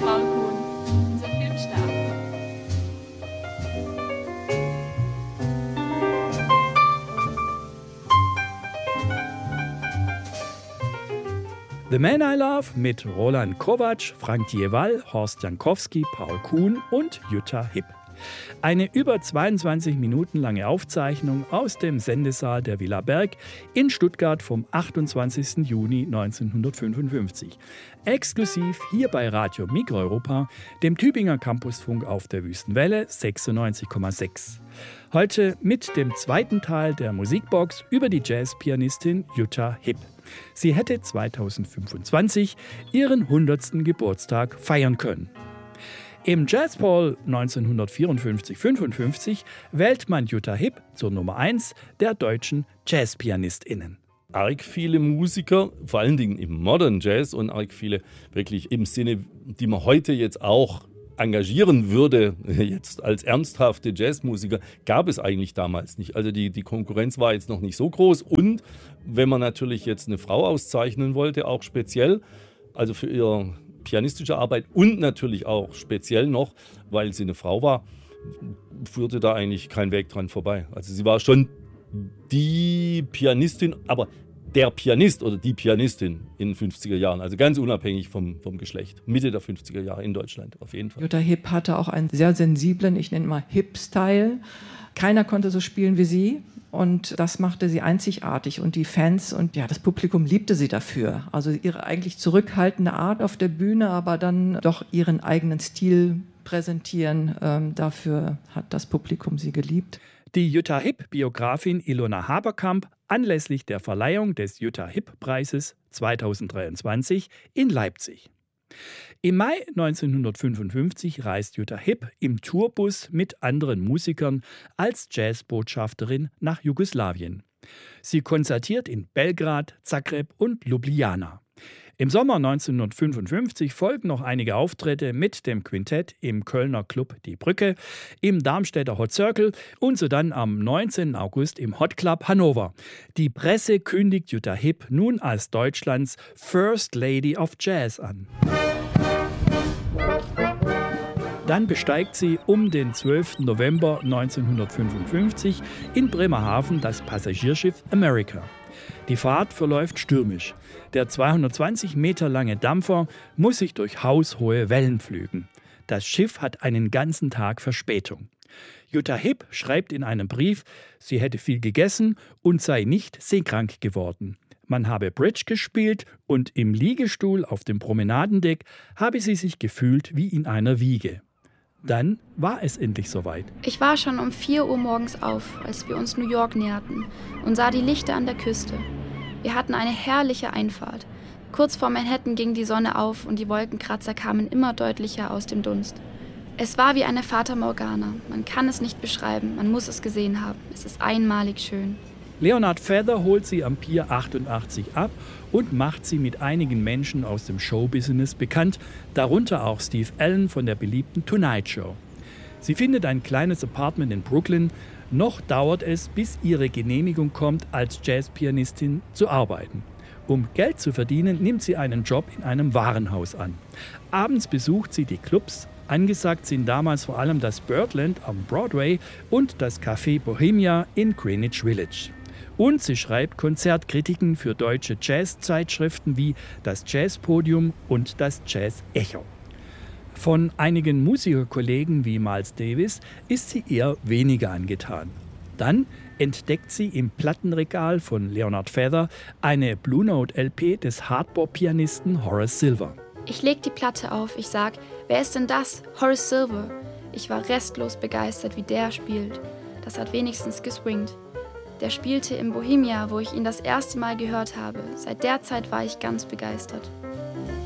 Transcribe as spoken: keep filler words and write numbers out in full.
Paul Kuhn, unser Filmstar. The Man I Love mit Roland Kovac, Frank Djewall, Horst Jankowski, Paul Kuhn und Jutta Hipp. Eine über zweiundzwanzig Minuten lange Aufzeichnung aus dem Sendesaal der Villa Berg in Stuttgart vom achtundzwanzigsten Juni neunzehnhundertfünfundfünfzig. Exklusiv hier bei Radio Mikroeuropa, dem Tübinger Campusfunk auf der Wüstenwelle sechsundneunzig Komma sechs. Heute mit dem zweiten Teil der Musikbox über die Jazzpianistin Jutta Hipp. Sie hätte zweitausendfünfundzwanzig ihren hundertsten Geburtstag feiern können. Im Jazzball neunzehnhundertvierundfünfzig fünfundfünfzig wählt man Jutta Hipp zur Nummer eins der deutschen JazzpianistInnen. Arg viele Musiker, vor allen Dingen im Modern Jazz und arg viele wirklich im Sinne, die man heute jetzt auch engagieren würde, jetzt als ernsthafte Jazzmusiker, gab es eigentlich damals nicht. Also die, die Konkurrenz war jetzt noch nicht so groß. Und wenn man natürlich jetzt eine Frau auszeichnen wollte, auch speziell, also für ihre pianistische Arbeit und natürlich auch speziell noch, weil sie eine Frau war, führte da eigentlich kein Weg dran vorbei. Also sie war schon die Pianistin, aber der Pianist oder die Pianistin in den fünfziger Jahren, also ganz unabhängig vom, vom Geschlecht. Mitte der fünfziger Jahre in Deutschland, auf jeden Fall. Jutta Hipp hatte auch einen sehr sensiblen, ich nenne mal Hip-Style. Keiner konnte so spielen wie sie. Und das machte sie einzigartig. Und die Fans und ja, das Publikum liebte sie dafür. Also ihre eigentlich zurückhaltende Art auf der Bühne, aber dann doch ihren eigenen Stil präsentieren. Ähm, dafür hat das Publikum sie geliebt. Die Jutta Hipp-Biografin Ilona Haberkamp anlässlich der Verleihung des Jutta Hipp-Preises zweitausenddreiundzwanzig in Leipzig. Im Mai neunzehnhundertfünfundfünfzig reist Jutta Hipp im Tourbus mit anderen Musikern als Jazzbotschafterin nach Jugoslawien. Sie konzertiert in Belgrad, Zagreb und Ljubljana. Im Sommer neunzehnhundertfünfundfünfzig folgen noch einige Auftritte mit dem Quintett im Kölner Club Die Brücke, im Darmstädter Hot Circle und sodann am neunzehnten August im Hot Club Hannover. Die Presse kündigt Jutta Hipp nun als Deutschlands First Lady of Jazz an. Dann besteigt sie um den zwölften November neunzehnhundertfünfundfünfzig in Bremerhaven das Passagierschiff America. Die Fahrt verläuft stürmisch. Der zweihundertzwanzig Meter lange Dampfer muss sich durch haushohe Wellen pflügen. Das Schiff hat einen ganzen Tag Verspätung. Jutta Hipp schreibt in einem Brief, sie hätte viel gegessen und sei nicht seekrank geworden. Man habe Bridge gespielt und im Liegestuhl auf dem Promenadendeck habe sie sich gefühlt wie in einer Wiege. Dann war es endlich soweit. Ich war schon um vier Uhr morgens auf, als wir uns New York näherten und sah die Lichter an der Küste. Wir hatten eine herrliche Einfahrt. Kurz vor Manhattan ging die Sonne auf und die Wolkenkratzer kamen immer deutlicher aus dem Dunst. Es war wie eine Fata Morgana. Man kann es nicht beschreiben, man muss es gesehen haben. Es ist einmalig schön. Leonard Feather holt sie am Pier achtundachtzig ab und macht sie mit einigen Menschen aus dem Showbusiness bekannt, darunter auch Steve Allen von der beliebten Tonight Show. Sie findet ein kleines Apartment in Brooklyn. Noch dauert es, bis ihre Genehmigung kommt, als Jazzpianistin zu arbeiten. Um Geld zu verdienen, nimmt sie einen Job in einem Warenhaus an. Abends besucht sie die Clubs. Angesagt sind damals vor allem das Birdland am Broadway und das Café Bohemia in Greenwich Village. Und sie schreibt Konzertkritiken für deutsche Jazzzeitschriften wie das Jazzpodium und das Jazz Echo. Von einigen Musikerkollegen wie Miles Davis ist sie eher weniger angetan. Dann entdeckt sie im Plattenregal von Leonard Feather eine Blue Note L P des Hardbop-Pianisten Horace Silver. Ich leg die Platte auf, ich sag, wer ist denn das? Horace Silver. Ich war restlos begeistert, wie der spielt. Das hat wenigstens geswingt. Der spielte im Bohemia, wo ich ihn das erste Mal gehört habe. Seit der Zeit war ich ganz begeistert.